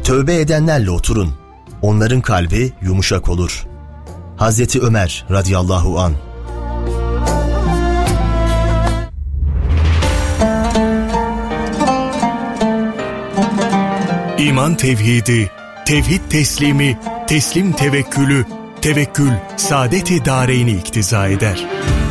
Tövbe edenlerle oturun. Onların kalbi yumuşak olur. Hazreti Ömer radıyallahu an. İman tevhidi, tevhid teslimi, teslim tevekkülü, tevekkül saadet-i dâreyni iktiza eder.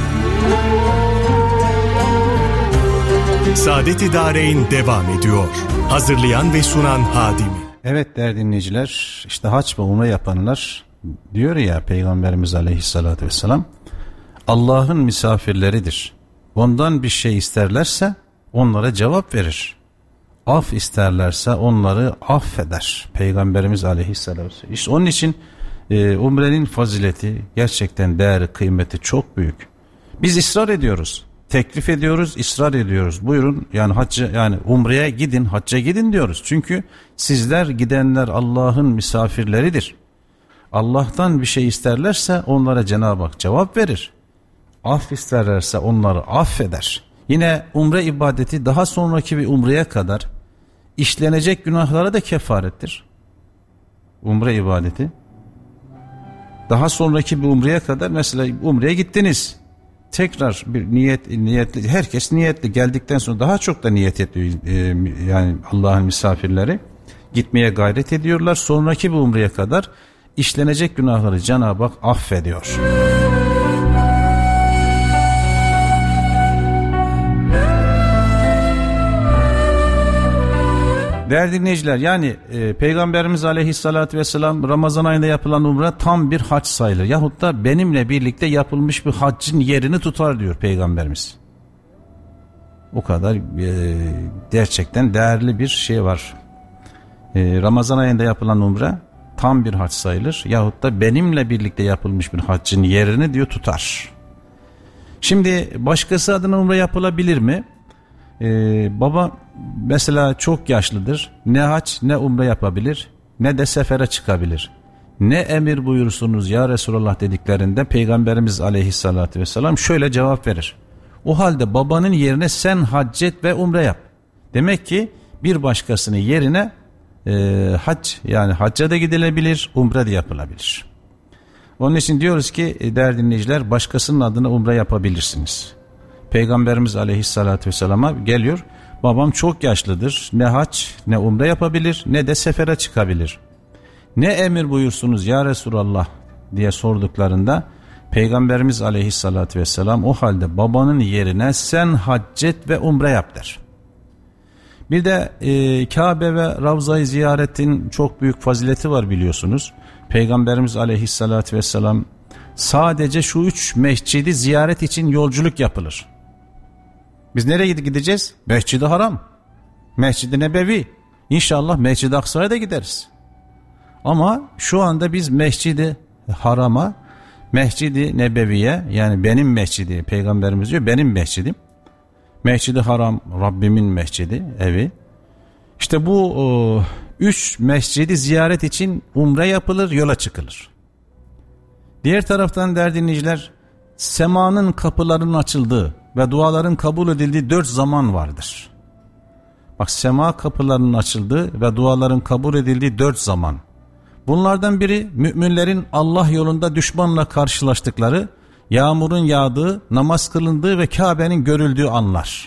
Saadet-i Dâreyn devam ediyor. Hazırlayan ve sunan Hadimi. Evet değerli dinleyiciler, işte hac ve umre yapanlar diyor ya Peygamberimiz Aleyhisselatü Vesselam, Allah'ın misafirleridir. Ondan bir şey isterlerse onlara cevap verir. Af isterlerse onları affeder. Peygamberimiz Aleyhisselatü Vesselam. İşte onun için umrenin fazileti, gerçekten değeri, kıymeti çok büyük. Biz ısrar ediyoruz. Teklif ediyoruz, ısrar ediyoruz. Buyurun yani hacca, yani umreye gidin, hacca gidin diyoruz. Çünkü sizler, gidenler Allah'ın misafirleridir. Allah'tan bir şey isterlerse onlara Cenab-ı Hak cevap verir. Af isterlerse onları affeder. Yine umre ibadeti daha sonraki bir umreye kadar işlenecek günahlara da kefarettir. Umre ibadeti daha sonraki bir umreye kadar, mesela umreye gittiniz, tekrar bir niyetli, herkes niyetli geldikten sonra daha çok da niyet ediyor. Yani Allah'ın misafirleri gitmeye gayret ediyorlar. Sonraki bir umreye kadar işlenecek günahları Cenab-ı Hak affediyor. Değerli dinleyiciler, yani Peygamberimiz Aleyhisselatü Vesselam Ramazan ayında yapılan umre tam bir hac sayılır. Yahut da benimle birlikte yapılmış bir haccın yerini tutar diyor Peygamberimiz. O kadar gerçekten değerli bir şey var. Ramazan ayında yapılan umre tam bir hac sayılır. Yahut da benimle birlikte yapılmış bir haccın yerini diyor tutar. Şimdi başkası adına umre yapılabilir mi? Baba mesela çok yaşlıdır, ne hac ne umre yapabilir, ne de sefere çıkabilir. Ne emir buyursunuz ya Resulallah dediklerinde Peygamberimiz Aleyhisselatü Vesselam şöyle cevap verir: o halde babanın yerine sen haccet ve umre yap. Demek ki bir başkasının yerine hac, yani hacca da gidilebilir, umre de yapılabilir. Onun için diyoruz ki değerli dinleyiciler, başkasının adına umre yapabilirsiniz. Peygamberimiz Aleyhisselatü Vesselam'a geliyor, babam çok yaşlıdır, ne hac ne umre yapabilir, ne de sefere çıkabilir. Ne emir buyursunuz ya Resulallah diye sorduklarında Peygamberimiz Aleyhisselatü Vesselam o halde babanın yerine sen haccet ve umre yap der. Bir de Kabe ve Ravza-i Ziyaret'in çok büyük fazileti var biliyorsunuz. Peygamberimiz Aleyhisselatü Vesselam sadece şu 3 mescidi ziyaret için yolculuk yapılır. Biz nereye gideceğiz? Mescid-i Haram, Mescid-i Nebevi, İnşallah Mescid-i Aksa'ya da gideriz. Ama şu anda biz Mescid-i Haram'a, Mescid-i Nebevi'ye, yani benim mescidi, Peygamberimiz diyor benim mescidim. Mescid-i Haram Rabbimin mescidi, evi. İşte bu 3 mescidi ziyaret için umre yapılır, yola çıkılır. Diğer taraftan değerli dinleyiciler, semanın kapılarının açıldığı ve duaların kabul edildiği 4 zaman vardır. Bak, sema kapılarının açıldığı ve duaların kabul edildiği 4 zaman. Bunlardan biri müminlerin Allah yolunda düşmanla karşılaştıkları, yağmurun yağdığı, namaz kılındığı ve Kabe'nin görüldüğü anlar.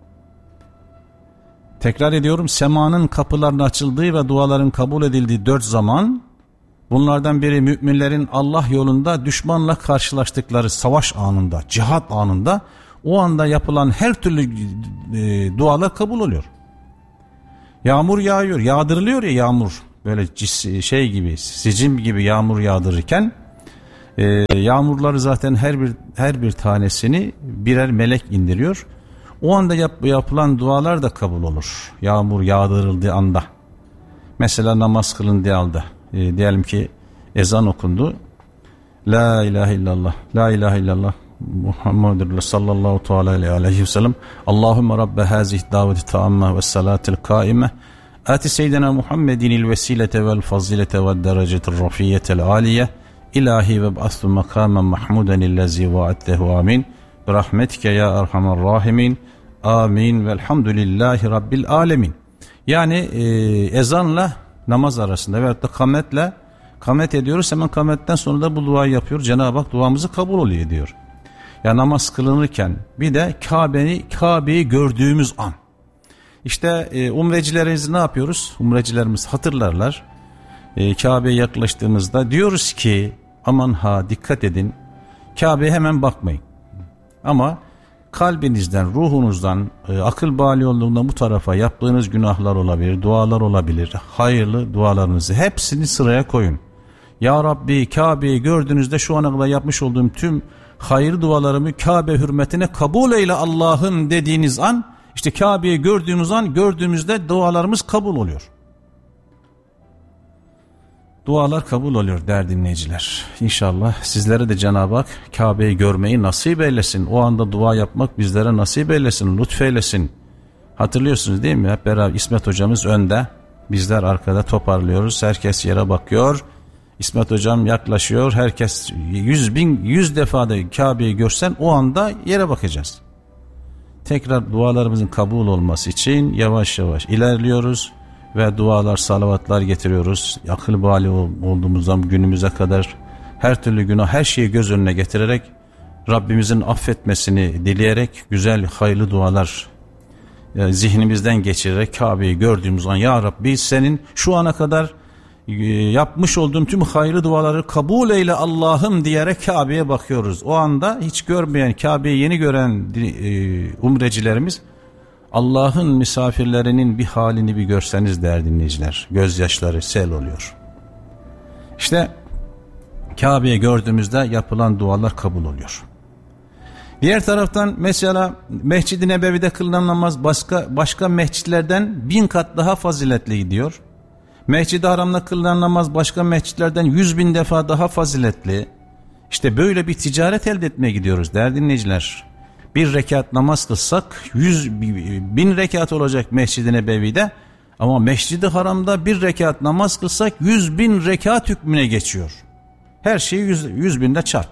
Tekrar ediyorum, semanın kapılarının açıldığı ve duaların kabul edildiği 4 zaman. Bunlardan biri müminlerin Allah yolunda düşmanla karşılaştıkları savaş anında, cihat anında, o anda yapılan her türlü dualar kabul oluyor. Yağmur yağıyor, yağdırılıyor ya yağmur, böyle şey gibi, sicim gibi yağmur yağdırırken yağmurları zaten her bir tanesini birer melek indiriyor. O anda yapılan dualar da kabul olur. Yağmur yağdırıldığı anda. Mesela namaz kılındığı anda. Diyelim ki ezan okundu. La ilahe illallah, la ilahe illallah Muhammedur sallallahu teala aleyhi ve sellem. Allahümme rabbe hazihi daveti taamme ve salatil kaime. Ati seyyidina Muhammedinil vesilete vel fazilete ve derecetil rafiyetel aliye. İlahi ve ba'athu makamen mahmuden illezi vaattehu amin. Rahmetike ya erhamer rahimin. Amin velhamdülillahi rabbil alemin. Yani ezanla namaz arasında veyahut da kamet ediyoruz, hemen kametten sonra da bu duayı yapıyoruz. Cenab-ı Hak duamızı kabul oluyor diyor. Ya namaz kılınırken bir de Kabe'yi gördüğümüz an. İşte umrecilerimiz ne yapıyoruz? Umrecilerimiz hatırlarlar. Kabe'ye yaklaştığımızda diyoruz ki aman ha dikkat edin, Kabe'ye hemen bakmayın. Ama kalbinizden, ruhunuzdan, akıl bali olduğundan bu tarafa yaptığınız günahlar olabilir, dualar olabilir. Hayırlı dualarınızı hepsini sıraya koyun. Ya Rabbi, Kabe'yi gördüğünüzde şu ana kadar yapmış olduğum tüm hayır dualarımı Kabe hürmetine kabul eyle Allah'ım dediğiniz an, işte Kabe'yi gördüğümüzde dualarımız kabul oluyor. Dualar kabul oluyor değerli dinleyiciler. İnşallah sizlere de Cenab-ı Hak Kabe'yi görmeyi nasip eylesin. O anda dua yapmak bizlere nasip eylesin, lütfeylesin. Hatırlıyorsunuz değil mi? Hep beraber İsmet hocamız önde, bizler arkada toparlıyoruz. Herkes yere bakıyor. İsmet hocam yaklaşıyor. Herkes 100 defa da Kabe'yi görsen o anda yere bakacağız. Tekrar dualarımızın kabul olması için yavaş yavaş ilerliyoruz ve dualar, salavatlar getiriyoruz. Akıl bali olduğumuzdan günümüze kadar her türlü günah, her şeyi göz önüne getirerek Rabbimizin affetmesini dileyerek güzel, hayırlı dualar zihnimizden geçirerek Kabe'yi gördüğümüz an ya Rabbi senin şu ana kadar yapmış olduğum tüm hayırlı duaları kabul eyle Allah'ım diyerek Kabe'ye bakıyoruz. O anda hiç görmeyen, Kabe'yi yeni gören umrecilerimiz Allah'ın misafirlerinin bir halini bir görseniz değerli dinleyiciler, gözyaşları sel oluyor. İşte Kabe'yi gördüğümüzde yapılan dualar kabul oluyor. Diğer taraftan mesela Mescid-i Nebevi'de kılınan namaz başka mescitlerden 1000 kat daha faziletli gidiyor. Mescid-i Haram'da kılınan namaz başka mescitlerden 100.000 defa daha faziletli. İşte böyle bir ticaret elde etmeye gidiyoruz değerli dinleyiciler. Bir rekat namaz kılsak 1000 rekat olacak Mescid-i Nebevi'de, ama Mescid-i Haram'da bir rekat namaz kılsak 100.000 rekat hükmüne geçiyor. Her şeyi 100.000'de çarp.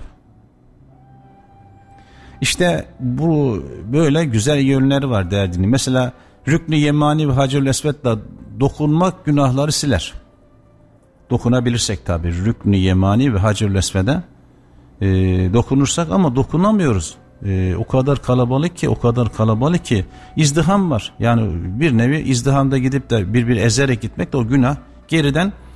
İşte bu böyle güzel yönleri var değerli dinleyiciler. Mesela Rükn-i Yemani ve Hacerül Esved'le dokunmak günahları siler. Dokunabilirsek tabi Rükn-i Yemani ve Hacerül Esved'e dokunursak, ama dokunamıyoruz. O kadar kalabalık ki izdiham var. Yani bir nevi izdihamda gidip de bir ezerek gitmek de o günah. Geriden